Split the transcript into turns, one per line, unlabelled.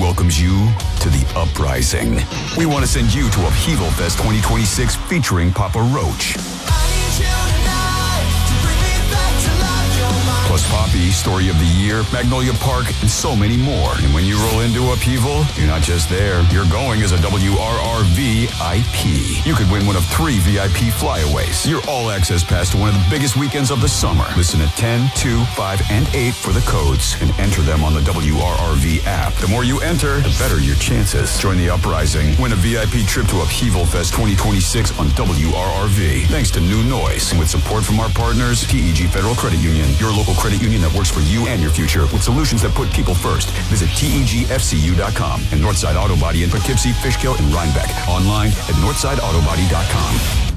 welcomes you to the Uprising. We want to send you to Upheaval Fest 2026 featuring Papa Roach. Plus Poppy, Story of the Year, Magnolia Park, and so many more. And when you roll into Upheaval, you're not just there. You're going as a WRR VIP. You could win one of 3 VIP flyaways. Your all-access pass to one of the biggest weekends of the summer. Listen at 10, 2, 5, and 8 for the codes and enter them on the WRRV app. The more you enter, the better your chances. Join the Uprising. Win a VIP trip to Upheaval Fest 2026 on WRRV. Thanks to New Noise. And with support from our partners, TEG Federal Credit Union, your local credit union that works for you and your future with solutions that put people first. Visit TEGFCU.com and Northside Auto Body in Poughkeepsie, Fishkill, and Rhinebeck. Online at NorthsideAutobody.com.